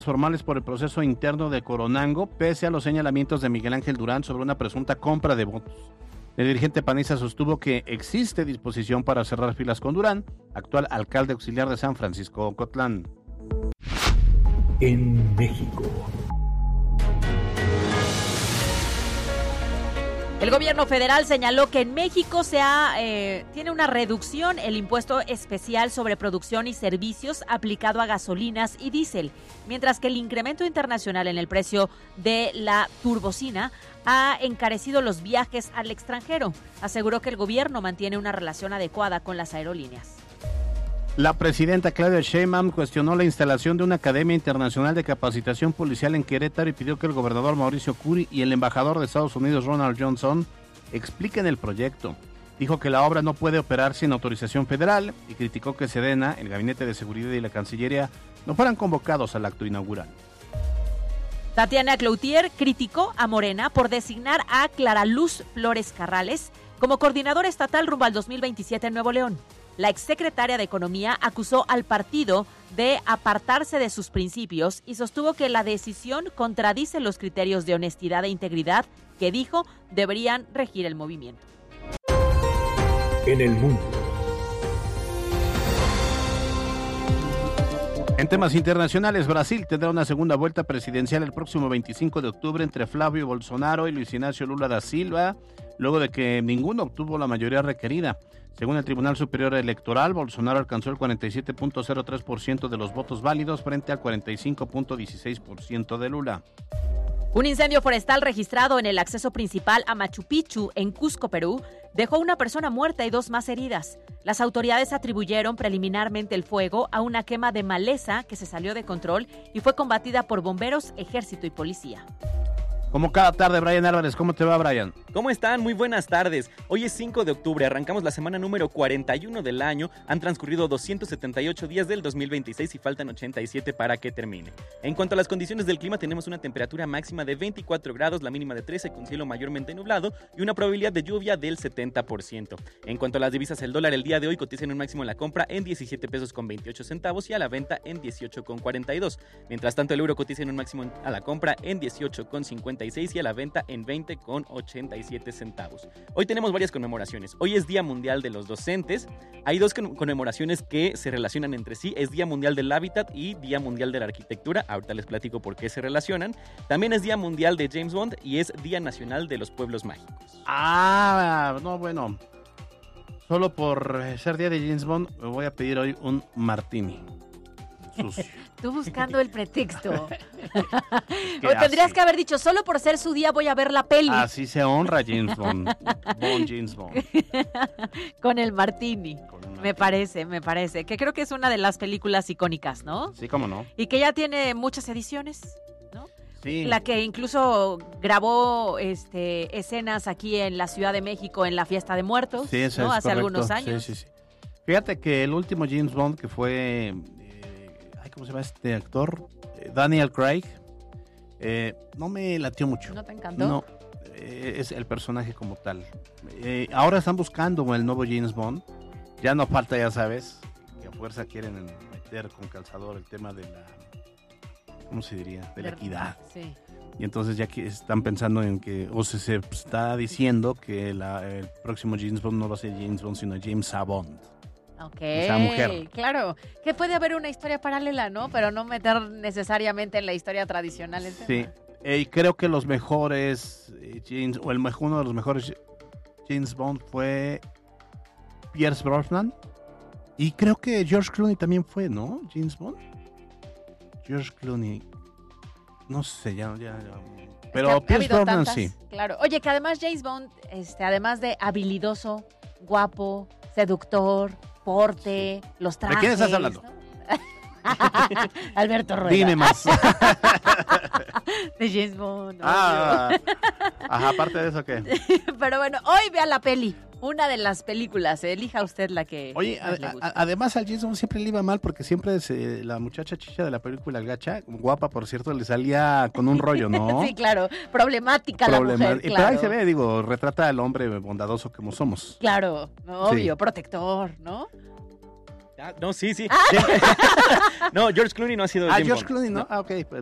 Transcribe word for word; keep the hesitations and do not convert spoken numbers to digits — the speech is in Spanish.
formales por el proceso interno de Coronango, pese a los señalamientos de Miguel Ángel Durán sobre una presunta compra de votos. El dirigente panista sostuvo que existe disposición para cerrar filas con Durán, actual alcalde auxiliar de San Francisco Ocotlán. En México. El gobierno federal señaló que en México se ha, eh, tiene una reducción el impuesto especial sobre producción y servicios aplicado a gasolinas y diésel, mientras que el incremento internacional en el precio de la turbocina ha encarecido los viajes al extranjero. Aseguró que el gobierno mantiene una relación adecuada con las aerolíneas. La presidenta Claudia Sheinbaum cuestionó la instalación de una Academia Internacional de Capacitación Policial en Querétaro y pidió que el gobernador Mauricio Curi y el embajador de Estados Unidos Ronald Johnson expliquen el proyecto. Dijo que la obra no puede operar sin autorización federal y criticó que Sedena, el Gabinete de Seguridad y la Cancillería no fueran convocados al acto inaugural. Tatiana Cloutier criticó a Morena por designar a Clara Luz Flores Carrales como coordinadora estatal rumbo al dos mil veintisiete en Nuevo León. La exsecretaria de Economía acusó al partido de apartarse de sus principios y sostuvo que la decisión contradice los criterios de honestidad e integridad que dijo deberían regir el movimiento. En el mundo. En temas internacionales, Brasil tendrá una segunda vuelta presidencial el próximo veinticinco de octubre entre Flavio Bolsonaro y Luis Inácio Lula da Silva, luego de que ninguno obtuvo la mayoría requerida. Según el Tribunal Superior Electoral, Bolsonaro alcanzó el cuarenta y siete punto cero tres por ciento de los votos válidos frente al cuarenta y cinco punto dieciséis por ciento de Lula. Un incendio forestal registrado en el acceso principal a Machu Picchu, en Cusco, Perú, dejó una persona muerta y dos más heridas. Las autoridades atribuyeron preliminarmente el fuego a una quema de maleza que se salió de control y fue combatida por bomberos, ejército y policía. Como cada tarde, Brian Álvarez, ¿cómo te va, Brian? ¿Cómo están? Muy buenas tardes. Hoy es cinco de octubre, arrancamos la semana número cuarenta y uno del año. Han transcurrido doscientos setenta y ocho días del dos mil veintiséis y faltan ochenta y siete para que termine. En cuanto a las condiciones del clima, tenemos una temperatura máxima de veinticuatro grados, la mínima de trece, con cielo mayormente nublado y una probabilidad de lluvia del setenta por ciento. En cuanto a las divisas, el dólar el día de hoy cotiza en un máximo en la compra en diecisiete pesos con veintiocho centavos y a la venta en dieciocho con cuarenta y dos. Mientras tanto, el euro cotiza en un máximo a la compra en dieciocho con cincuenta y seis y a la venta en veinte con ochenta y siete centavos. Hoy tenemos varias conmemoraciones. Hoy es Día Mundial de los Docentes. Hay dos conmemoraciones que se relacionan entre sí. Es Día Mundial del Hábitat y Día Mundial de la Arquitectura. Ahorita les platico por qué se relacionan. También es Día Mundial de James Bond y es Día Nacional de los Pueblos Mágicos. Ah, no, bueno. Solo por ser Día de James Bond, me voy a pedir hoy un martini. Sucio. Tú buscando el pretexto. ¿Qué O tendrías hace? que haber dicho, solo por ser su día voy a ver la peli. Así se honra a James Bond. Bond James Bond. Con el martini. Con un martini. Me parece, me parece. Que creo que es una de las películas icónicas, ¿no? Sí, cómo no. Y que ya tiene muchas ediciones, ¿no? Sí. La que incluso grabó este, escenas aquí en la Ciudad de México en la Fiesta de Muertos, Sí, eso ¿no? es Hace correcto. algunos años. Sí, sí, sí. Fíjate que el último James Bond que fue, eh, ay, ¿cómo se llama este actor? Eh, Daniel Craig. Eh, no me latió mucho. ¿No te encantó? No, eh, es el personaje como tal. Eh, ahora están buscando el nuevo James Bond. Ya no falta, ya sabes, que a fuerza quieren meter con calzador el tema de la, ¿cómo se diría? De la equidad. Sí. Y entonces ya que están pensando en que, o se, se está diciendo que la, el próximo James Bond no va a ser James Bond, sino James Bond. Ok, Esa mujer. claro. Que puede haber una historia paralela, ¿no? Pero no meter necesariamente en la historia tradicional el Sí, tema. eh, y creo que los mejores eh, James, o el mejor, uno de los mejores James Bond fue Pierce Brosnan. Y creo que George Clooney también fue, ¿no? James Bond. George Clooney. No sé, ya, ya, ya. Pero Es que ha Pierce habido Brosnan tantas, sí. Claro. Oye, que además James Bond, este, además de habilidoso, guapo, seductor, porte, los trajes. ¿De quién estás hablando? ¿no? Alberto Rueda. Dime más. De James Bond. Ah, ajá, aparte de eso, ¿qué? obvio. Pero bueno, hoy vea la peli. Una de las películas. Elija usted la que Oye, más a- le guste. a- además al James Bond siempre le iba mal porque siempre se- la muchacha chicha de la película El Gacha, guapa por cierto, le salía con un rollo, ¿no? Sí, claro. Problemática la Problema- mujer, y- claro. Pero ahí se ve, digo, retrata al hombre bondadoso como somos. Claro, no, obvio, Sí. protector, ¿no? Ah, no, sí, sí. Ah. no, George Clooney no ha sido Ah, James George Bond. Clooney, ¿no? No. Ah, ok.